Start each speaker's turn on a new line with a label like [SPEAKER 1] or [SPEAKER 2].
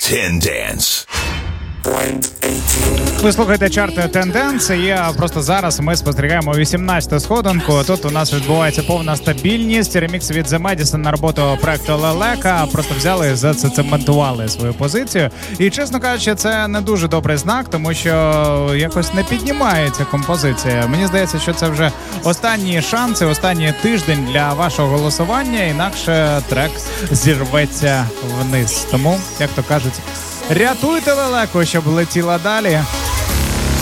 [SPEAKER 1] Tendance.
[SPEAKER 2] Ви слухаєте чарти Tendance, і просто зараз ми спостерігаємо 18-ту сходинку. Тут у нас відбувається повна стабільність. Ремікс від The Madison на роботу проекту Лелека. Просто взяли і зацементували свою позицію. І, чесно кажучи, це не дуже добрий знак, тому що якось не піднімається композиція. Мені здається, що це вже останні шанси, останній тиждень для вашого голосування, інакше трек зірветься вниз. Тому, як то кажуть, рятуйте Лелеку, щоб летіла далі.